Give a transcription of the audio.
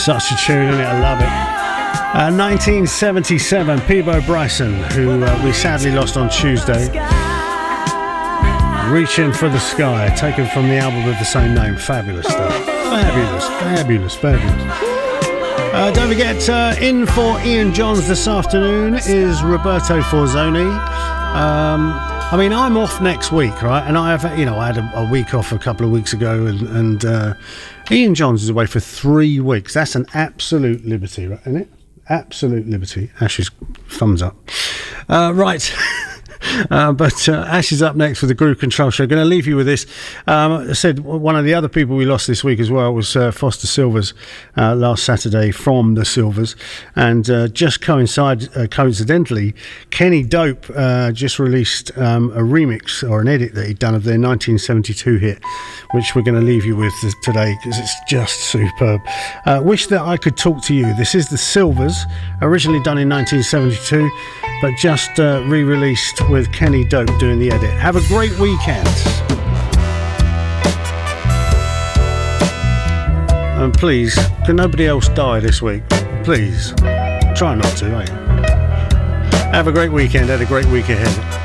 Such a tune, isn't it? I love it. 1977, Peabo Bryson, who we sadly lost on Tuesday. Reaching for the Sky, taken from the album of the same name. Fabulous stuff. Fabulous. Don't forget, in for Ian Johns this afternoon is Roberto Forzoni. I mean, I'm off next week, right? And I have, I had a week off a couple of weeks ago, and Ian Johns is away for 3 weeks. That's an absolute liberty, right? Isn't it? Absolute liberty. Ash's thumbs up. Right. But Ash is up next for the Groove Control Show. Going to leave you with this. I said one of the other people we lost this week as well was Foster Silvers last Saturday from the Silvers, and just coincidentally, Kenny Dope just released a remix or an edit that he'd done of their 1972 hit, which we're going to leave you with today because it's just superb. Wish That I Could Talk to You. This is the Silvers, originally done in 1972, but just re-released with Kenny Dope doing the edit. Have a great weekend. And please, can nobody else die this week? Please. Try not to, eh? Have a great weekend. Had a great week ahead.